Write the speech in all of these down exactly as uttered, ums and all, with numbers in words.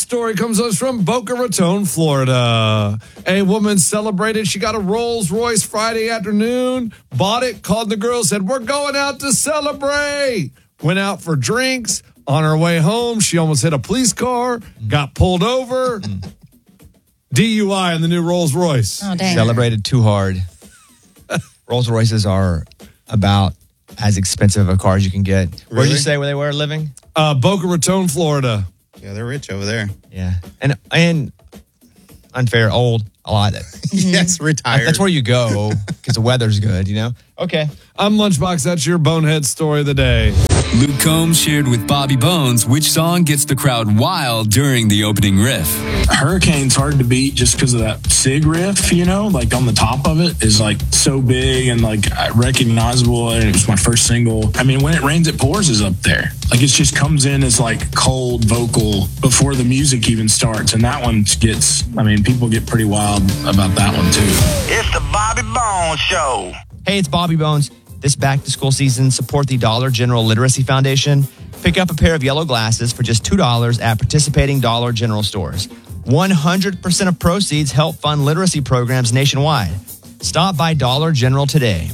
story comes to us from Boca Raton, Florida. A woman celebrated. She got a Rolls Royce Friday afternoon, bought it, called the girl, said, we're going out to celebrate. Went out for drinks. On her way home, she almost hit a police car, got pulled over. D U I in the new Rolls Royce. Oh, dang. Celebrated too hard. Rolls Royces are about as expensive of a car as you can get. Where Really? did you say where they were living? Uh, Boca Raton, Florida. Yeah, they're rich over there. Yeah. And and unfair, old, a lot. Yes, retired. That's where you go because the weather's good, you know? Okay. I'm Lunchbox. That's your bonehead story of the day. Luke Combs shared with Bobby Bones which song gets the crowd wild during the opening riff. Hurricane's hard to beat just because of that SIG riff, you know, like on the top of it is like so big and like recognizable. And it was my first single. I mean, When It Rains, It Pours is up there. Like it just comes in as like cold vocal before the music even starts. And that one gets, I mean, people get pretty wild about that one too. It's the Bobby Bones Show. Hey, it's Bobby Bones. This back-to-school season, support the Dollar General Literacy Foundation. Pick up a pair of yellow glasses for just two dollars at participating Dollar General stores. one hundred percent of proceeds help fund literacy programs nationwide. Stop by Dollar General today.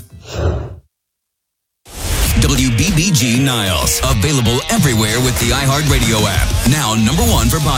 W B B G Niles. Available everywhere with the iHeartRadio app. Now number one for podcast.